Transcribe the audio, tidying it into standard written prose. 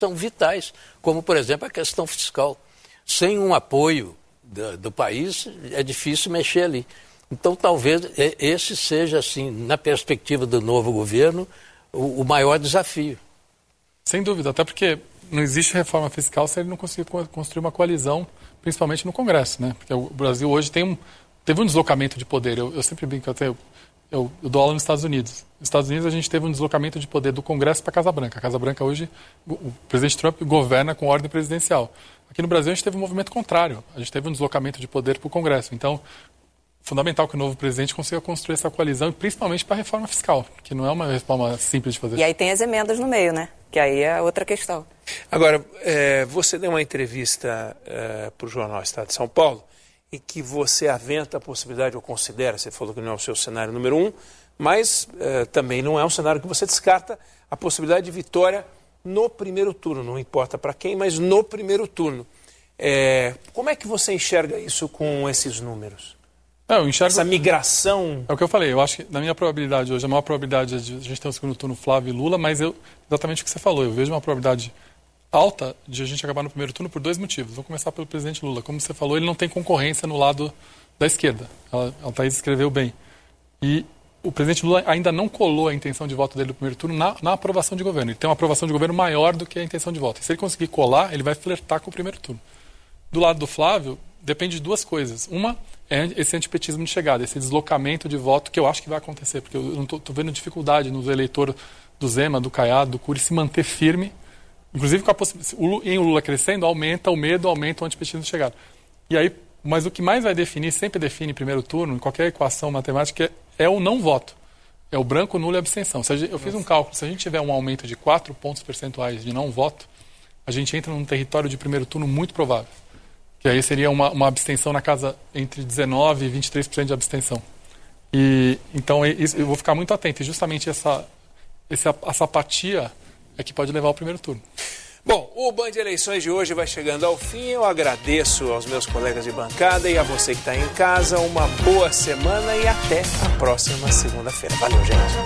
são vitais, como, por exemplo, a questão fiscal. Sem um apoio do país, é difícil mexer ali. Então, talvez esse seja, assim, na perspectiva do novo governo, o maior desafio. Sem dúvida, até porque não existe reforma fiscal se ele não conseguir construir uma coalizão, principalmente no Congresso, né? Porque o Brasil hoje teve um deslocamento de poder. Eu sempre brinco, eu dou aula nos Estados Unidos. Nos Estados Unidos a gente teve um deslocamento de poder do Congresso para a Casa Branca. A Casa Branca hoje, o presidente Trump governa com ordem presidencial. Aqui no Brasil a gente teve um movimento contrário. A gente teve um deslocamento de poder para o Congresso. Então, fundamental que o novo presidente consiga construir essa coalizão, e principalmente para a reforma fiscal, que não é uma reforma simples de fazer. E aí tem as emendas no meio, né? Que aí é outra questão. Agora, você deu uma entrevista para o jornal Estado de São Paulo, e que você aventa a possibilidade, ou considera, você falou que não é o seu cenário número 1, mas também não é um cenário que você descarta a possibilidade de vitória no primeiro turno, não importa para quem, mas no primeiro turno. Como é que você enxerga isso com esses números? Eu enxergo... Essa migração... É o que eu falei, eu acho que na minha probabilidade hoje, a maior probabilidade é de a gente ter um segundo turno Flávio e Lula, mas exatamente o que você falou, eu vejo uma probabilidade alta de a gente acabar no primeiro turno por 2 motivos. Vou começar pelo presidente Lula. Como você falou, ele não tem concorrência no lado da esquerda. A Thaís escreveu bem. E o presidente Lula ainda não colou a intenção de voto dele no primeiro turno na aprovação de governo. Ele tem uma aprovação de governo maior do que a intenção de voto. E se ele conseguir colar, ele vai flertar com o primeiro turno. Do lado do Flávio, depende de 2 coisas. Uma é esse antipetismo de chegada, esse deslocamento de voto que eu acho que vai acontecer, porque eu não estou vendo dificuldade nos eleitores do Zema, do Caiado, do Cury se manter firme. Inclusive, com a possibilidade, em o Lula crescendo, aumenta o medo, aumenta o antipetismo de chegada. E aí, mas o que mais vai definir, sempre define em primeiro turno, em qualquer equação matemática, é o não voto. É o branco, nulo e abstenção. Eu fiz um cálculo, se a gente tiver um aumento de 4 pontos percentuais de não voto, a gente entra num território de primeiro turno muito provável. Que aí seria uma abstenção na casa entre 19% e 23% de abstenção. Então, eu vou ficar muito atento. E justamente essa apatia é que pode levar ao primeiro turno. Bom, o Band Eleições de hoje vai chegando ao fim. Eu agradeço aos meus colegas de bancada e a você que está em casa. Uma boa semana e até a próxima segunda-feira. Valeu, gente.